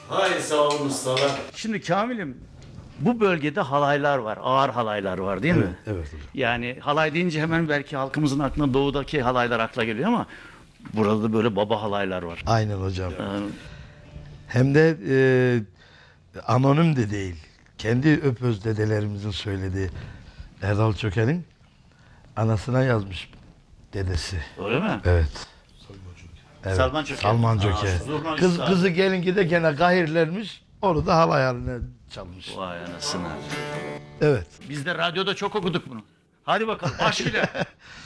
Hay sağ olun ustalar. Şimdi Kamil'im, bu bölgede halaylar var, ağır halaylar var değil mi? Evet hocam. Yani halay deyince hemen belki halkımızın aklına doğudaki halaylar akla geliyor ama burada da böyle baba halaylar var. Aynen hocam. Ee, Hem de anonim de değil. Kendi öpöz dedelerimizin söylediği Erdal Çökel'in anasına yazmış dedesi. Öyle mi? Evet. Evet. Salman Çökel. Salman Aa, Çökel. zurna Kız, usta. kızı gelince de gene gahirlermiş. Onu da halay haline çalmış. Vay anasını. Evet. Biz de radyoda çok okuduk bunu. Hadi bakalım aşk ile.